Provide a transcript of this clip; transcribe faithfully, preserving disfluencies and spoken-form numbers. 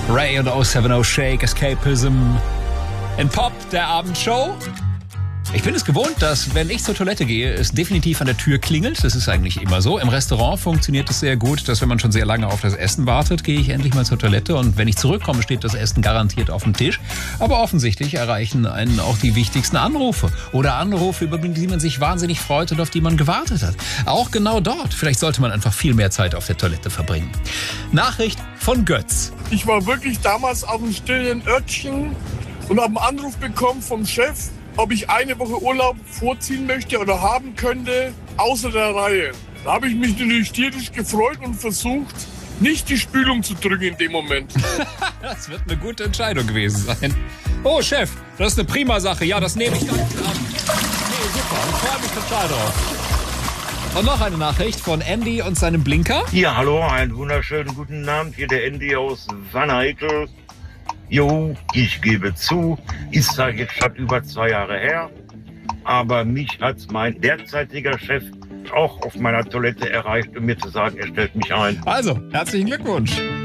Ray und oh seven oh Shake, Escapism in Pop, der Abendshow. Ich bin es gewohnt, dass, wenn ich zur Toilette gehe, es definitiv an der Tür klingelt. Das ist eigentlich immer so. Im Restaurant funktioniert es sehr gut, dass wenn man schon sehr lange auf das Essen wartet, gehe ich endlich mal zur Toilette. Und wenn ich zurückkomme, steht das Essen garantiert auf dem Tisch. Aber offensichtlich erreichen einen auch die wichtigsten Anrufe. Oder Anrufe, über die man sich wahnsinnig freut und auf die man gewartet hat. Auch genau dort. Vielleicht sollte man einfach viel mehr Zeit auf der Toilette verbringen. Nachricht von Götz. Ich war wirklich damals auf dem stillen Örtchen und habe einen Anruf bekommen vom Chef, ob ich eine Woche Urlaub vorziehen möchte oder haben könnte, außer der Reihe. Da habe ich mich natürlich tierisch gefreut und versucht, nicht die Spülung zu drücken in dem Moment. Das wird eine gute Entscheidung gewesen sein. Oh, Chef, das ist eine prima Sache. Ja, das nehme ich ganz an. Nee, super, ich freue mich total drauf. Und noch eine Nachricht von Andy und seinem Blinker. Ja, hallo, einen wunderschönen guten Abend. Hier der Andy aus Wanne-Eickel. Jo, ich gebe zu, ist zwar jetzt schon über zwei Jahre her, aber mich hat mein derzeitiger Chef auch auf meiner Toilette erreicht, um mir zu sagen, er stellt mich ein. Also, herzlichen Glückwunsch.